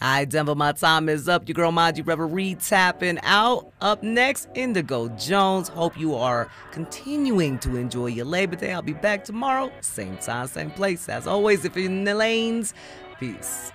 All right, Denver, my time is up. Your girl, Maji Reverie, tapping out. Up next, Indigo Jones. Hope you are continuing to enjoy your Labor Day. I'll be back tomorrow, same time, same place. As always, if you're in the lanes, peace.